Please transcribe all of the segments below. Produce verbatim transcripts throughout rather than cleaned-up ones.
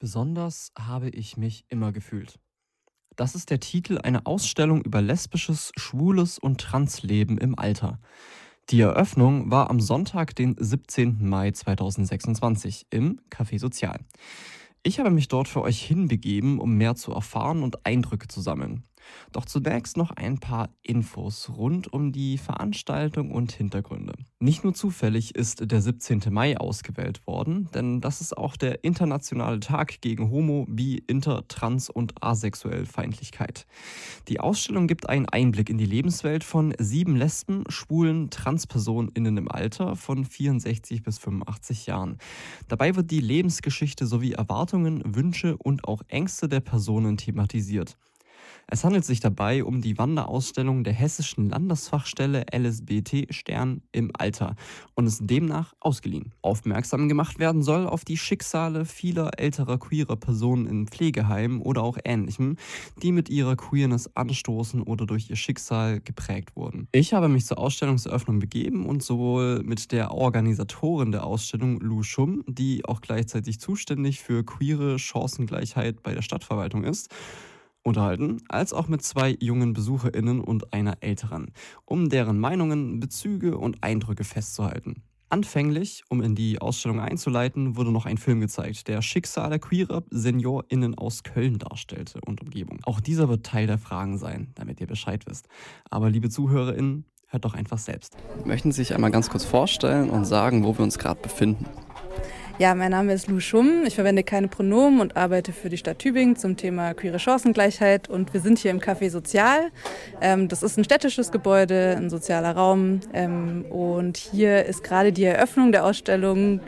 Besonders habe ich mich immer gefühlt. Das ist der Titel einer Ausstellung über lesbisches, schwules und Transleben im Alter. Die Eröffnung war am Sonntag, den siebzehnten Mai zweitausendsechsundzwanzig im Café Sozial. Ich habe mich dort für euch hinbegeben, um mehr zu erfahren und Eindrücke zu sammeln. Doch zunächst noch ein paar Infos rund um die Veranstaltung und Hintergründe. Nicht nur zufällig ist der siebzehnte Mai ausgewählt worden, denn das ist auch der internationale Tag gegen Homo-, Bi-, Inter-, Trans- und Asexuell-Feindlichkeit. Die Ausstellung gibt einen Einblick in die Lebenswelt von sieben Lesben, schwulen TranspersonInnen im Alter von vierundsechzig bis fünfundachtzig Jahren. Dabei wird die Lebensgeschichte sowie Erwartungen, Wünsche und auch Ängste der Personen thematisiert. Es handelt sich dabei um die Wanderausstellung der Hessischen Landesfachstelle L S B T Stern im Alter und ist demnach ausgeliehen. Aufmerksam gemacht werden soll auf die Schicksale vieler älterer queerer Personen in Pflegeheimen oder auch Ähnlichem, die mit ihrer Queerness anstoßen oder durch ihr Schicksal geprägt wurden. Ich habe mich zur Ausstellungseröffnung begeben und sowohl mit der Organisatorin der Ausstellung, Lou Schumm, die auch gleichzeitig zuständig für queere Chancengleichheit bei der Stadtverwaltung ist, unterhalten, als auch mit zwei jungen BesucherInnen und einer älteren, um deren Meinungen, Bezüge und Eindrücke festzuhalten. Anfänglich, um in die Ausstellung einzuleiten, wurde noch ein Film gezeigt, der Schicksale queerer SeniorInnen aus Köln darstellte und Umgebung. Auch dieser wird Teil der Fragen sein, damit ihr Bescheid wisst. Aber liebe ZuhörerInnen, hört doch einfach selbst. Möchten Sie sich einmal ganz kurz vorstellen und sagen, wo wir uns gerade befinden? Ja, mein Name ist Lou Schumm. Ich verwende keine Pronomen und arbeite für die Stadt Tübingen zum Thema queere Chancengleichheit. Und wir sind hier im Café Sozial. Ähm, das ist ein städtisches Gebäude, ein sozialer Raum. Ähm, und hier ist gerade die Eröffnung der Ausstellung.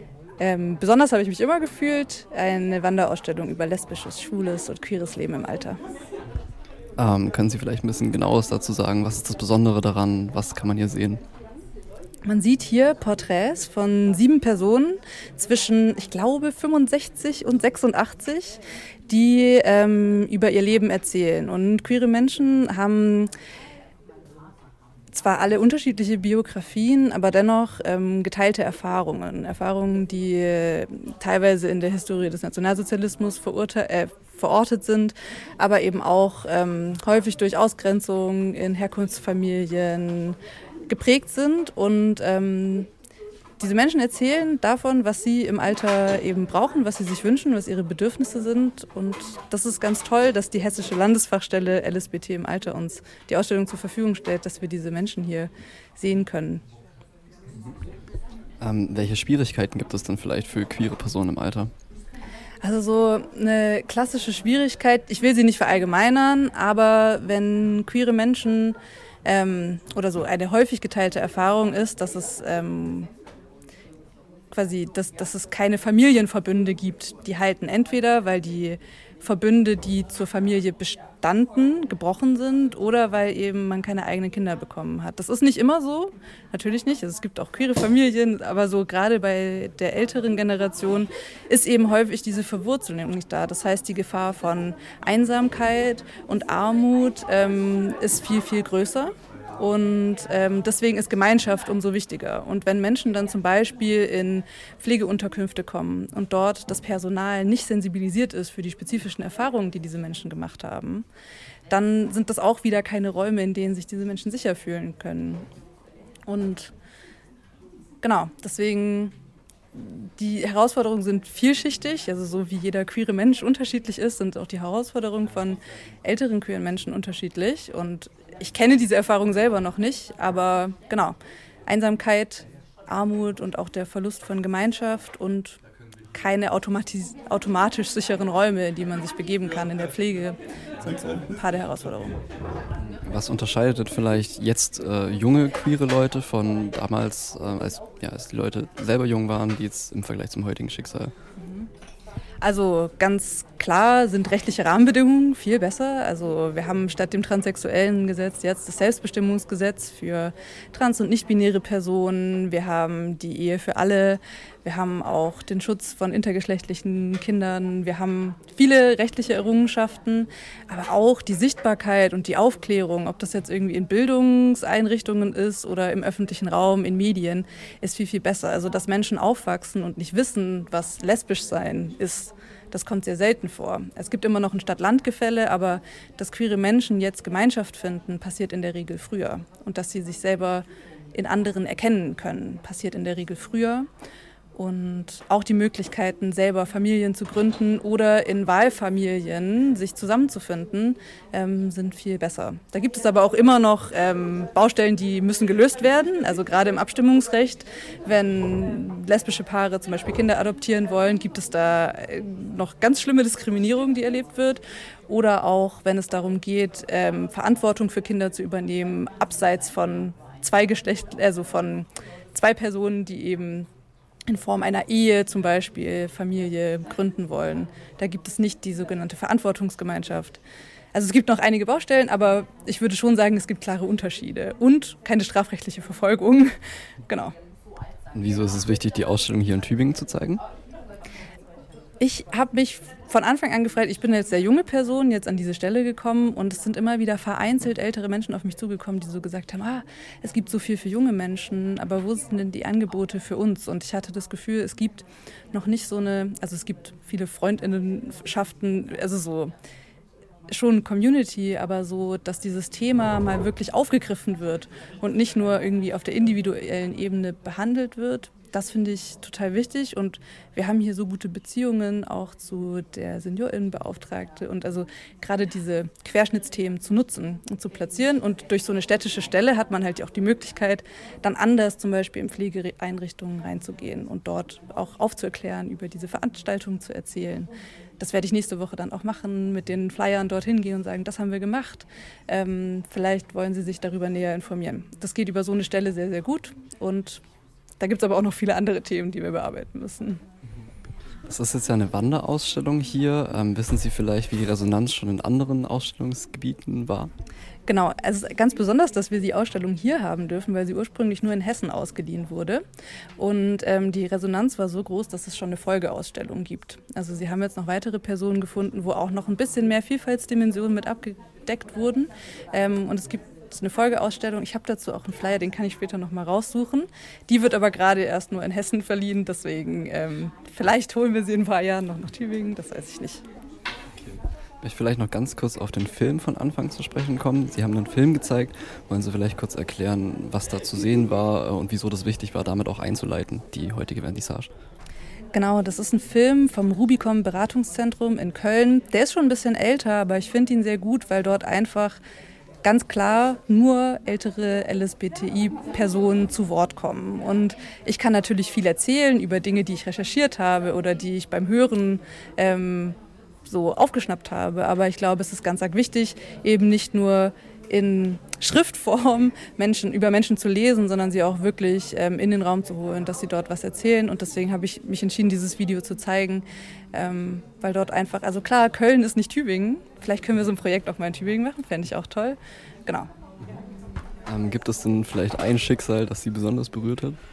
Ähm, besonders habe ich mich immer gefühlt, eine Wanderausstellung über lesbisches, schwules und queeres Leben im Alter. Ähm, können Sie vielleicht ein bisschen Genaues dazu sagen? Was ist das Besondere daran? Was kann man hier sehen? Man sieht hier Porträts von sieben Personen zwischen, ich glaube, fünfundsechzig und sechsundachtzig, die ähm, über ihr Leben erzählen. Und queere Menschen haben zwar alle unterschiedliche Biografien, aber dennoch ähm, geteilte Erfahrungen. Erfahrungen, die äh, teilweise in der Historie des Nationalsozialismus verurte- äh, verortet sind, aber eben auch ähm, häufig durch Ausgrenzung in Herkunftsfamilien geprägt sind. Und ähm, diese Menschen erzählen davon, was sie im Alter eben brauchen, was sie sich wünschen, was ihre Bedürfnisse sind. Und das ist ganz toll, dass die Hessische Landesfachstelle L S B T im Alter uns die Ausstellung zur Verfügung stellt, dass wir diese Menschen hier sehen können. Ähm, welche Schwierigkeiten gibt es denn vielleicht für queere Personen im Alter? Also so eine klassische Schwierigkeit, ich will sie nicht verallgemeinern, aber wenn queere Menschen ähm, oder so eine häufig geteilte Erfahrung ist, dass es ähm, quasi, dass, dass es keine Familienverbünde gibt, die halten. Entweder, weil die Verbünde, die zur Familie bestanden, gebrochen sind oder weil eben man keine eigenen Kinder bekommen hat. Das ist nicht immer so, natürlich nicht. Also es gibt auch queere Familien, aber so gerade bei der älteren Generation ist eben häufig diese Verwurzelung nicht da. Das heißt, die Gefahr von Einsamkeit und Armut ähm, ist viel, viel größer. Und ähm, deswegen ist Gemeinschaft umso wichtiger. Und wenn Menschen dann zum Beispiel in Pflegeunterkünfte kommen und dort das Personal nicht sensibilisiert ist für die spezifischen Erfahrungen, die diese Menschen gemacht haben, dann sind das auch wieder keine Räume, in denen sich diese Menschen sicher fühlen können. Und genau, deswegen, die Herausforderungen sind vielschichtig, also so wie jeder queere Mensch unterschiedlich ist, sind auch die Herausforderungen von älteren queeren Menschen unterschiedlich. Und ich kenne diese Erfahrung selber noch nicht, aber genau, Einsamkeit, Armut und auch der Verlust von Gemeinschaft und keine automatis- automatisch sicheren Räume, in die man sich begeben kann in der Pflege, sind so ein paar der Herausforderungen. Was unterscheidet vielleicht jetzt äh, junge queere Leute von damals, äh, als, ja, als die Leute selber jung waren, die jetzt im Vergleich zum heutigen Schicksal? Also ganz klar sind rechtliche Rahmenbedingungen viel besser. Also wir haben statt dem transsexuellen Gesetz jetzt das Selbstbestimmungsgesetz für trans- und nicht-binäre Personen. Wir haben die Ehe für alle. Wir haben auch den Schutz von intergeschlechtlichen Kindern. Wir haben viele rechtliche Errungenschaften, aber auch die Sichtbarkeit und die Aufklärung, ob das jetzt irgendwie in Bildungseinrichtungen ist oder im öffentlichen Raum, in Medien, ist viel, viel besser. Also dass Menschen aufwachsen und nicht wissen, was lesbisch sein ist, das, das kommt sehr selten vor. Es gibt immer noch ein Stadt-Land-Gefälle, aber dass queere Menschen jetzt Gemeinschaft finden, passiert in der Regel früher. Und dass sie sich selber in anderen erkennen können, passiert in der Regel früher. Und auch die Möglichkeiten, selber Familien zu gründen oder in Wahlfamilien sich zusammenzufinden, ähm, sind viel besser. Da gibt es aber auch immer noch ähm, Baustellen, die müssen gelöst werden. Also gerade im Abstimmungsrecht, wenn lesbische Paare zum Beispiel Kinder adoptieren wollen, gibt es da noch ganz schlimme Diskriminierung, die erlebt wird. Oder auch, wenn es darum geht, ähm, Verantwortung für Kinder zu übernehmen, abseits von zwei Geschlecht, also von zwei Personen, die eben in Form einer Ehe zum Beispiel Familie gründen wollen. Da gibt es nicht die sogenannte Verantwortungsgemeinschaft. Also es gibt noch einige Baustellen, aber ich würde schon sagen, es gibt klare Unterschiede und keine strafrechtliche Verfolgung. Genau. Und wieso ist es wichtig, die Ausstellung hier in Tübingen zu zeigen? Ich habe mich von Anfang an gefragt, ich bin jetzt sehr junge Person, jetzt an diese Stelle gekommen und es sind immer wieder vereinzelt ältere Menschen auf mich zugekommen, die so gesagt haben, ah, es gibt so viel für junge Menschen, aber wo sind denn die Angebote für uns? Und ich hatte das Gefühl, es gibt noch nicht so eine, also es gibt viele Freundinnenschaften, also so schon Community, aber so, dass dieses Thema mal wirklich aufgegriffen wird und nicht nur irgendwie auf der individuellen Ebene behandelt wird. Das finde ich total wichtig und wir haben hier so gute Beziehungen auch zu der Seniorinnenbeauftragte und also gerade diese Querschnittsthemen zu nutzen und zu platzieren und durch so eine städtische Stelle hat man halt auch die Möglichkeit, dann anders zum Beispiel in Pflegeeinrichtungen reinzugehen und dort auch aufzuklären, über diese Veranstaltungen zu erzählen. Das werde ich nächste Woche dann auch machen, mit den Flyern dorthin gehen und sagen, das haben wir gemacht. Ähm, vielleicht wollen Sie sich darüber näher informieren. Das geht über so eine Stelle sehr, sehr gut und da gibt es aber auch noch viele andere Themen, die wir bearbeiten müssen. Das ist jetzt ja eine Wanderausstellung hier. Ähm, wissen Sie vielleicht, wie die Resonanz schon in anderen Ausstellungsgebieten war? Genau, also ganz besonders, dass wir die Ausstellung hier haben dürfen, weil sie ursprünglich nur in Hessen ausgeliehen wurde. Und ähm, die Resonanz war so groß, dass es schon eine Folgeausstellung gibt. Also sie haben jetzt noch weitere Personen gefunden, wo auch noch ein bisschen mehr Vielfaltsdimensionen mit abgedeckt wurden. Ähm, und es gibt eine Folgeausstellung. Ich habe dazu auch einen Flyer, den kann ich später noch mal raussuchen. Die wird aber gerade erst nur in Hessen verliehen, deswegen ähm, vielleicht holen wir sie in ein paar Jahren noch nach Tübingen, das weiß ich nicht. Okay. Ich möchte vielleicht noch ganz kurz auf den Film von Anfang zu sprechen kommen. Sie haben einen Film gezeigt. Wollen Sie vielleicht kurz erklären, was da zu sehen war und wieso das wichtig war, damit auch einzuleiten, die heutige Vernissage? Genau, das ist ein Film vom Rubicon Beratungszentrum in Köln. Der ist schon ein bisschen älter, aber ich finde ihn sehr gut, weil dort einfach ganz klar nur ältere L S B T I-Personen zu Wort kommen. Und ich kann natürlich viel erzählen über Dinge, die ich recherchiert habe oder die ich beim Hören ähm, so aufgeschnappt habe. Aber ich glaube, es ist ganz arg wichtig, eben nicht nur in Schriftform Menschen, über Menschen zu lesen, sondern sie auch wirklich ähm, in den Raum zu holen, dass sie dort was erzählen. Und deswegen habe ich mich entschieden, dieses Video zu zeigen, ähm, weil dort einfach, also klar, Köln ist nicht Tübingen. Vielleicht können wir so ein Projekt auch mal in Tübingen machen, fände ich auch toll. Genau. Ähm, gibt es denn vielleicht ein Schicksal, das Sie besonders berührt hat?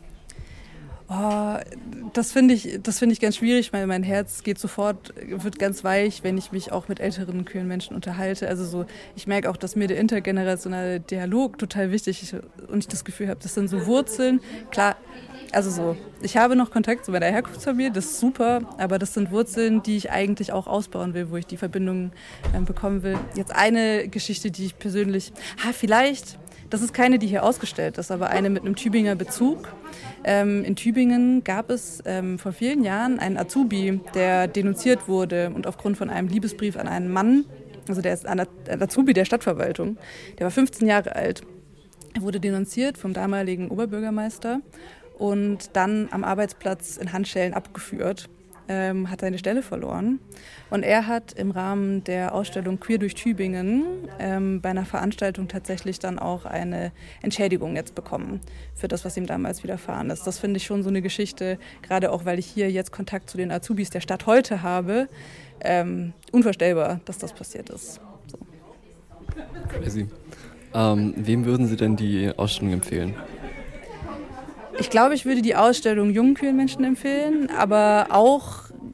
Oh, das finde ich, das finde ich ganz schwierig, weil mein Herz geht sofort, wird ganz weich, wenn ich mich auch mit älteren queeren Menschen unterhalte. Also so, ich merke auch, dass mir der intergenerationale Dialog total wichtig ist und ich das Gefühl habe, das sind so Wurzeln. Klar, also so, ich habe noch Kontakt zu meiner Herkunftsfamilie, das ist super, aber das sind Wurzeln, die ich eigentlich auch ausbauen will, wo ich die Verbindungen äh, bekommen will. Jetzt eine Geschichte, die ich persönlich, ha, vielleicht, das ist keine, die hier ausgestellt ist, aber eine mit einem Tübinger Bezug. Ähm, in Tübingen gab es ähm, vor vielen Jahren einen Azubi, der denunziert wurde und aufgrund von einem Liebesbrief an einen Mann, also der ist ein Azubi der Stadtverwaltung, der war fünfzehn Jahre alt. Er wurde denunziert vom damaligen Oberbürgermeister und dann am Arbeitsplatz in Handschellen abgeführt, ähm, hat seine Stelle verloren. Und er hat im Rahmen der Ausstellung Queer durch Tübingen ähm, bei einer Veranstaltung tatsächlich dann auch eine Entschädigung jetzt bekommen für das, was ihm damals widerfahren ist. Das finde ich schon so eine Geschichte, gerade auch, weil ich hier jetzt Kontakt zu den Azubis der Stadt heute habe, ähm, unvorstellbar, dass das passiert ist. So. Crazy. Ähm, wem würden Sie denn die Ausstellung empfehlen? Ich glaube, ich würde die Ausstellung jungen queeren Menschen empfehlen, aber auch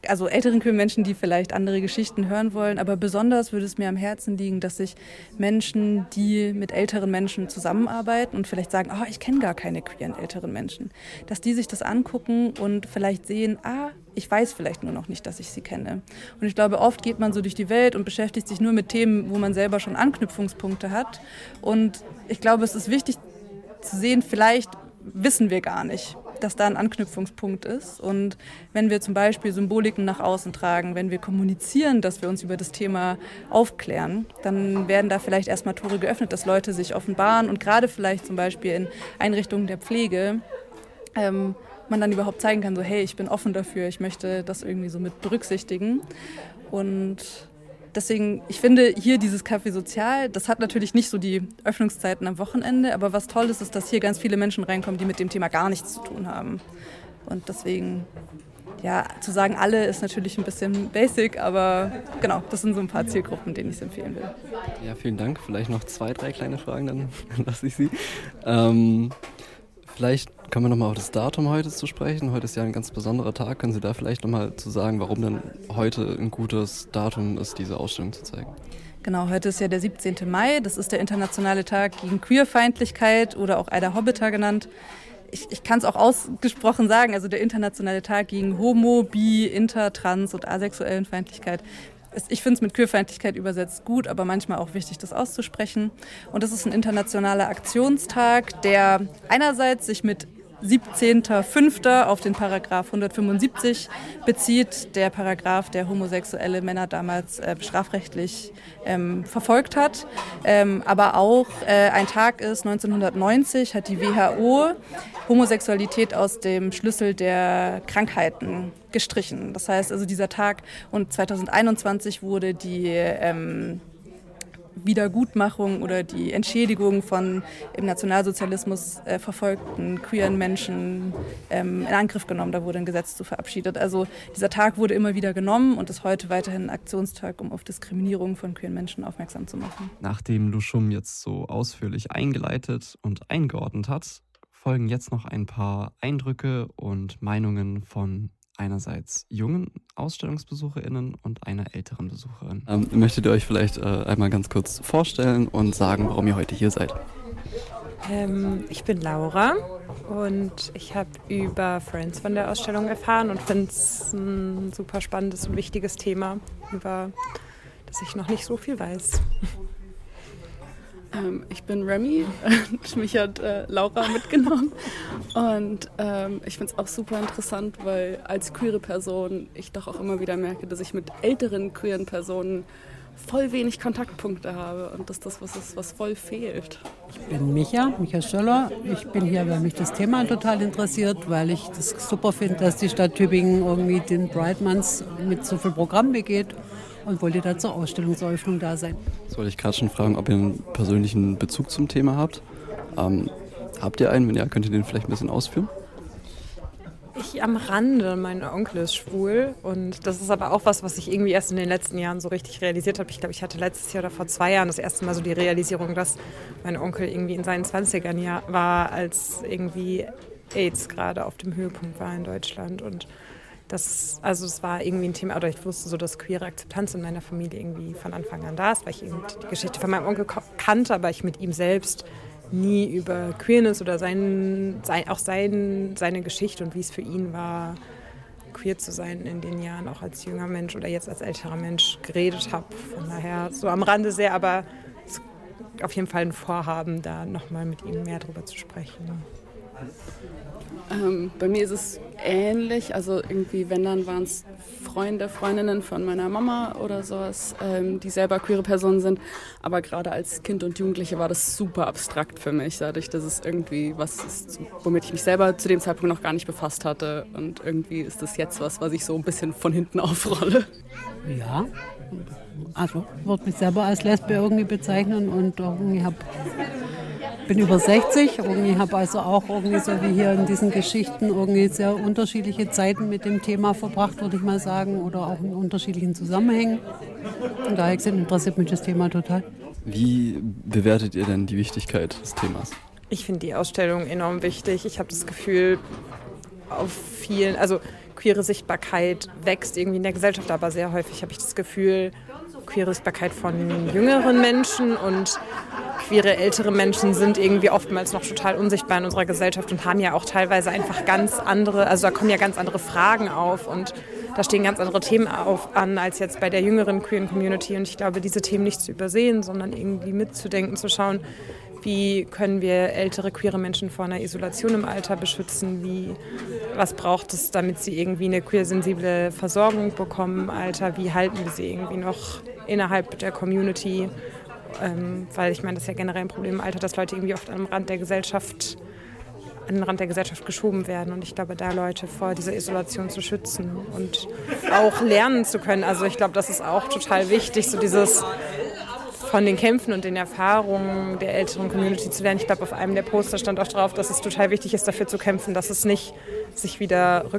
also älteren queeren Menschen, die vielleicht andere Geschichten hören wollen, aber besonders würde es mir am Herzen liegen, dass sich Menschen, die mit älteren Menschen zusammenarbeiten und vielleicht sagen, oh, ich kenne gar keine queeren älteren Menschen, dass die sich das angucken und vielleicht sehen, ah, ich weiß vielleicht nur noch nicht, dass ich sie kenne. Und ich glaube, oft geht man so durch die Welt und beschäftigt sich nur mit Themen, wo man selber schon Anknüpfungspunkte hat. Und ich glaube, es ist wichtig zu sehen, vielleicht wissen wir gar nicht, dass da ein Anknüpfungspunkt ist. Und wenn wir zum Beispiel Symboliken nach außen tragen, wenn wir kommunizieren, dass wir uns über das Thema aufklären, dann werden da vielleicht erstmal Tore geöffnet, dass Leute sich offenbaren und gerade vielleicht zum Beispiel in Einrichtungen der Pflege ähm, man dann überhaupt zeigen kann, so hey, ich bin offen dafür, ich möchte das irgendwie so mit berücksichtigen. Und deswegen, ich finde hier dieses Café Sozial, das hat natürlich nicht so die Öffnungszeiten am Wochenende, aber was toll ist, ist, dass hier ganz viele Menschen reinkommen, die mit dem Thema gar nichts zu tun haben. Und deswegen, ja, zu sagen alle ist natürlich ein bisschen basic, aber genau, das sind so ein paar Zielgruppen, denen ich es empfehlen will. Ja, vielen Dank. Vielleicht noch zwei, drei kleine Fragen, dann lasse ich Sie. Ähm, vielleicht kommen wir nochmal auf das Datum heute zu sprechen. Heute ist ja ein ganz besonderer Tag. Können Sie da vielleicht nochmal zu sagen, warum denn heute ein gutes Datum ist, diese Ausstellung zu zeigen? Genau, heute ist ja der siebzehnten Mai. Das ist der internationale Tag gegen Queerfeindlichkeit oder auch Aida Hobbiter genannt. Ich, ich kann es auch ausgesprochen sagen, also der internationale Tag gegen Homo-, Bi-, Inter-, Trans- und asexuellen Feindlichkeit. Ich finde es mit Queerfeindlichkeit übersetzt gut, aber manchmal auch wichtig, das auszusprechen. Und das ist ein internationaler Aktionstag, der einerseits sich mit siebzehnten fünften auf den Paragraph hundertfünfundsiebzig bezieht, der Paragraph, der homosexuelle Männer damals äh, strafrechtlich ähm, verfolgt hat. Ähm, aber auch äh, ein Tag ist, neunzehnhundertneunzig hat die W H O Homosexualität aus dem Schlüssel der Krankheiten gestrichen. Das heißt also dieser Tag und zweitausendeinundzwanzig wurde die ähm, Wiedergutmachung oder die Entschädigung von im Nationalsozialismus äh, verfolgten queeren Menschen ähm, in Angriff genommen. Da wurde ein Gesetz zu verabschiedet. Also dieser Tag wurde immer wieder genommen und ist heute weiterhin ein Aktionstag, um auf Diskriminierung von queeren Menschen aufmerksam zu machen. Nachdem Luschum jetzt so ausführlich eingeleitet und eingeordnet hat, folgen jetzt noch ein paar Eindrücke und Meinungen von einerseits jungen AusstellungsbesucherInnen und einer älteren Besucherin. Ähm, möchtet ihr euch vielleicht äh, einmal ganz kurz vorstellen und sagen, warum ihr heute hier seid? Ähm, ich bin Laura und ich habe über Friends von der Ausstellung erfahren und finde es ein super spannendes und wichtiges Thema, über das ich noch nicht so viel weiß. Ähm, ich bin Remy, mich hat äh, Laura mitgenommen und ähm, ich finde es auch super interessant, weil als queere Person ich doch auch immer wieder merke, dass ich mit älteren queeren Personen voll wenig Kontaktpunkte habe und dass das was ist, was voll fehlt. Ich bin Micha, Micha Schöller. Ich bin hier, weil mich das Thema total interessiert, weil ich das super finde, dass die Stadt Tübingen irgendwie den Pride Month mit so viel Programm begeht. Und wollte da zur Ausstellungseröffnung da sein. Jetzt wollte ich gerade schon fragen, ob ihr einen persönlichen Bezug zum Thema habt. Ähm, habt ihr einen? Wenn ja, könnt ihr den vielleicht ein bisschen ausführen? Ich am Rande, mein Onkel ist schwul und das ist aber auch was, was ich irgendwie erst in den letzten Jahren so richtig realisiert habe. Ich glaube, ich hatte letztes Jahr oder vor zwei Jahren das erste Mal so die Realisierung, dass mein Onkel irgendwie in seinen zwanzigern Jahr war, als irgendwie AIDS gerade auf dem Höhepunkt war in Deutschland und Das, also es war irgendwie ein Thema, oder ich wusste so, dass queere Akzeptanz in meiner Familie irgendwie von Anfang an da ist, weil ich eben die Geschichte von meinem Onkel kannte, aber ich mit ihm selbst nie über Queerness oder sein, sein, auch sein, seine Geschichte und wie es für ihn war, queer zu sein in den Jahren, auch als junger Mensch oder jetzt als älterer Mensch geredet habe. Von daher so am Rande sehr, aber es ist auf jeden Fall ein Vorhaben, da nochmal mit ihm mehr drüber zu sprechen. Ähm, bei mir ist es ähnlich, also irgendwie, wenn dann waren es Freunde, Freundinnen von meiner Mama oder sowas, ähm, die selber queere Personen sind, aber gerade als Kind und Jugendliche war das super abstrakt für mich, dadurch, dass es irgendwie was ist, womit ich mich selber zu dem Zeitpunkt noch gar nicht befasst hatte und irgendwie ist das jetzt was, was ich so ein bisschen von hinten aufrolle. Ja, also ich würde mich selber als Lesbe irgendwie bezeichnen und irgendwie habe bin über sechzig, irgendwie habe also auch irgendwie so wie hier in diesen Geschichten irgendwie sehr unterschiedliche Zeiten mit dem Thema verbracht, würde ich mal sagen, oder auch in unterschiedlichen Zusammenhängen. Und daher interessiert mich das Thema total. Wie bewertet ihr denn die Wichtigkeit des Themas? Ich finde die Ausstellung enorm wichtig. Ich habe das Gefühl, auf vielen, also queere Sichtbarkeit wächst irgendwie in der Gesellschaft, aber sehr häufig habe ich das Gefühl, queere Sichtbarkeit von jüngeren Menschen und queere ältere Menschen sind irgendwie oftmals noch total unsichtbar in unserer Gesellschaft und haben ja auch teilweise einfach ganz andere, also da kommen ja ganz andere Fragen auf und da stehen ganz andere Themen auf, an als jetzt bei der jüngeren queeren Community. Und ich glaube, diese Themen nicht zu übersehen, sondern irgendwie mitzudenken, zu schauen, wie können wir ältere queere Menschen vor einer Isolation im Alter beschützen, wie, was braucht es, damit sie irgendwie eine queersensible Versorgung bekommen im Alter, wie halten wir sie irgendwie noch innerhalb der Community, ähm, weil ich meine, das ist ja generell ein Problem im Alter, dass Leute irgendwie oft am Rand der Gesellschaft an den Rand der Gesellschaft geschoben werden. Und ich glaube, da Leute vor dieser Isolation zu schützen und auch lernen zu können. Also ich glaube, das ist auch total wichtig, so dieses von den Kämpfen und den Erfahrungen der älteren Community zu lernen. Ich glaube, auf einem der Poster stand auch drauf, dass es total wichtig ist, dafür zu kämpfen, dass es nicht sich wieder